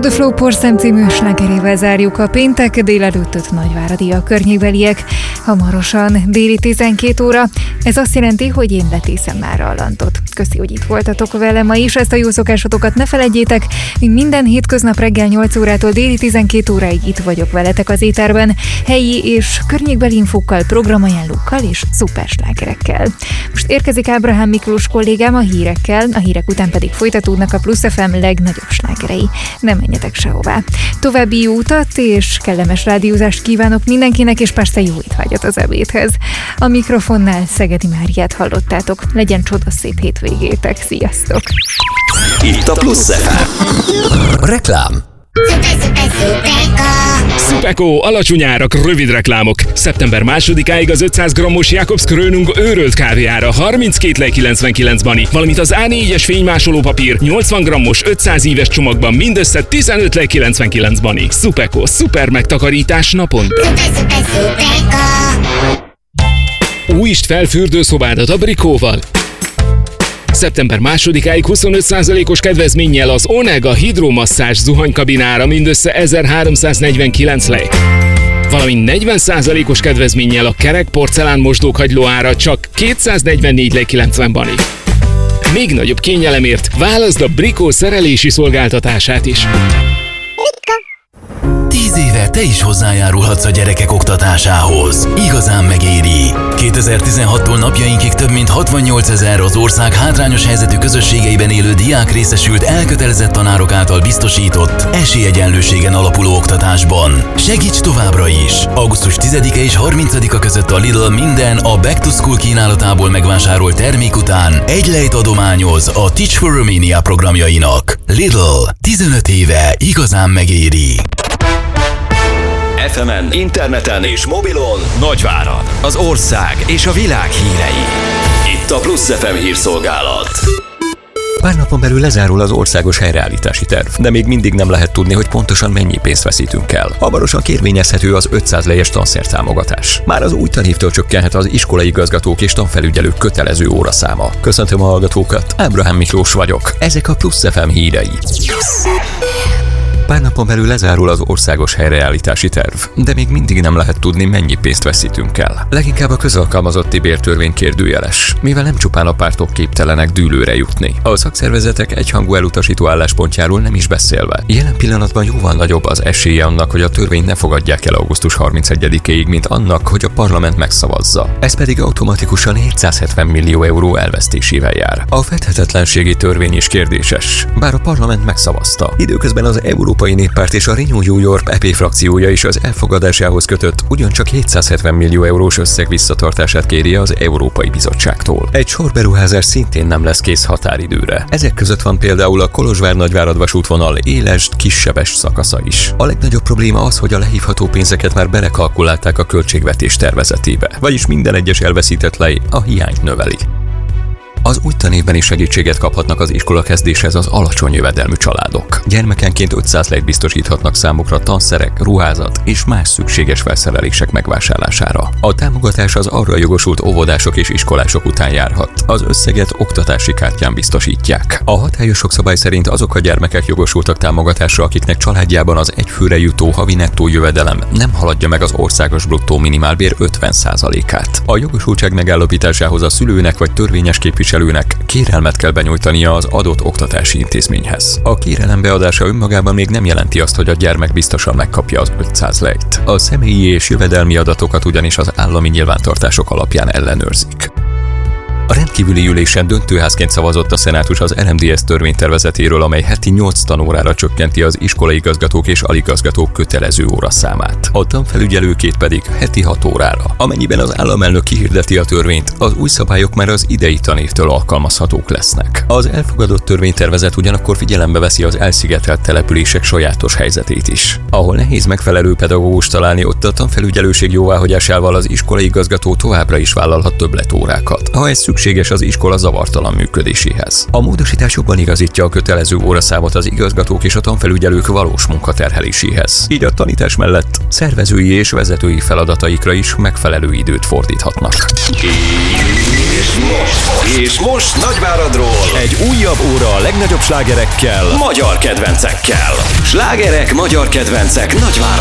the Flow Porszem című slágerével zárjuk a péntek délelőttöt Nagyváradi a környékbeliek. Hamarosan déli 12 óra. Ez azt jelenti, hogy én letészem már a lantot. Köszi, hogy itt voltatok velem ma is. Ezt a jó szokásotokat ne felejtjétek. Minden hétköznap reggel 8 órától déli 12 óráig itt vagyok veletek az éterben. Helyi és környékbeli infókkal, programajánlókkal és szuperslágerekkel. Most érkezik Ábrahám Miklós kollégám a hírekkel, a hírek után pedig folytatódnak a Plusz FM legnagyobb slágerei. Ne menjetek sehová. További jó utat és kellemes rádiózást kívánok mindenkinek, és persze jó étvágyat az ebédhez. A mikrofonnál Szegedi Máriát hallottátok. Legyen csodaszép hétvégétek. Sziasztok! Itt a Plusz FM. Reklám. Szupeko, alacsony árak, rövid reklámok. Szeptember 2-áig az 500 g-os Jakobs Krönung őrölt kávéára 32,99 bani, valamint az A4-es fénymásoló papír 80 g-os 500 íves csomagban mindössze 15,99 bani. Szupeko, szuper megtakarítás naponta. Újítsd fel fürdőszobádat a Brikóval. Szeptember 2-áig 25%-os kedvezménnyel az Onega hidromasszázs zuhanykabinára mindössze 1349 lej. Valamint 40%-os kedvezménnyel a kerek porcelán mosdókagyló ára csak 244 lej 90 bani. Még nagyobb kényelemért válaszd a Brikó szerelési szolgáltatását is. 10 éve te is hozzájárulhatsz a gyerekek oktatásához. Igazán megéri. 2016-tól napjainkig több mint 68 000 az ország hátrányos helyzetű közösségeiben élő diák részesült elkötelezett tanárok által biztosított esélyegyenlőségen alapuló oktatásban. Segíts továbbra is! Augusztus 10-e és 30-a között a Lidl minden a Back to School kínálatából megvásárolt termék után egy lejt adományoz a Teach for Romania programjainak. Lidl, 15 éve igazán megéri. FM-en, interneten és mobilon Nagyvárad, az ország és a világ hírei. Itt a Plusz FM hírszolgálat. Pár napon belül lezárul az országos helyreállítási terv, de még mindig nem lehet tudni, hogy pontosan mennyi pénzt veszítünk el. Hamarosan kérvényezhető az 500 lejes tanszertámogatás. Már az új tanévtől csökkenhet az iskolai igazgatók és tanfelügyelők kötelező óraszáma. Köszöntöm a hallgatókat, Ábrahám Miklós vagyok. Ezek a Plusz FM hírei. Pár napon belül lezárul az országos helyreállítási terv, de még mindig nem lehet tudni, mennyi pénzt veszítünk el. Leginkább a közalkalmazotti bértörvény kérdőjeles, mivel nem csupán a pártok képtelenek dűlőre jutni. A szakszervezetek egyhangú elutasító álláspontjáról nem is beszélve. Jelen pillanatban jóval nagyobb az esélye annak, hogy a törvényt ne fogadják el augusztus 31-ig, mint annak, hogy a parlament megszavazza. Ez pedig automatikusan 770 millió euró elvesztésével jár. A fedhetetlenségi törvény is kérdéses, bár a parlament megszavazta. Időközben az Európai Néppárt és a Renew New York EP frakciója is az elfogadásához kötött ugyancsak 770 millió eurós összeg visszatartását kéri az Európai Bizottságtól. Egy sor beruházás szintén nem lesz kész határidőre. Ezek között van például a Kolozsvár-Nagyvárad vasútvonal Élesd Kissebes szakasza is. A legnagyobb probléma az, hogy a lehívható pénzeket már belekalkulálták a költségvetés tervezetébe, vagyis minden egyes elveszített lej a hiányt növeli. Az új tanévben is segítséget kaphatnak az iskolakezdéshez az alacsony jövedelmű családok. Gyermekenként 500 lejt biztosíthatnak számukra tanszerek, ruházat és más szükséges felszerelések megvásárlására. A támogatás az arra jogosult óvodások és iskolások után járhat. Az összeget oktatási kártyán biztosítják. A hatályos jogszabály szerint azok a gyermekek jogosultak támogatásra, akiknek családjában az egyfőre jutó havi nettó jövedelem nem haladja meg az országos bruttó minimálbér 50%-át. A jogosultság megállapításához a szülőnek vagy törvényes képviselőnek kérelmet kell benyújtania az adott oktatási intézményhez. A kérelem beadása önmagában még nem jelenti azt, hogy a gyermek biztosan megkapja az 500 lejt. A személyi és jövedelmi adatokat ugyanis az állami nyilvántartások alapján ellenőrzik. A rendkívüli ülésen döntőházként szavazott a Szenátus az RMDSZ törvénytervezetéről, amely heti 8 tanórára csökkenti az iskolai igazgatók és aligazgatók kötelező óraszámát. A tanfelügyelőkét pedig heti 6 órára. Amennyiben az államelnök kihirdeti a törvényt, az új szabályok már az idei tanévtől alkalmazhatók lesznek. Az elfogadott törvénytervezet ugyanakkor figyelembe veszi az elszigetelt települések sajátos helyzetét is. Ahol nehéz megfelelő pedagógust találni, ott a tanfelügyelőség jóváhagyásával az iskolai igazgató továbbra is vállalhat többletórákat, ha ez szükséges az iskola zavartalan működéséhez. A módosítás jobban igazítja a kötelező óraszámot az igazgatók és a tanfelügyelők valós munkaterheléséhez. Így a tanítás mellett szervezői és vezetői feladataikra is megfelelő időt fordíthatnak. És most Nagyváradról Egy újabb óra a legnagyobb slágerekkel, magyar kedvencekkel. Slágerek, magyar kedvencek Nagyváradról.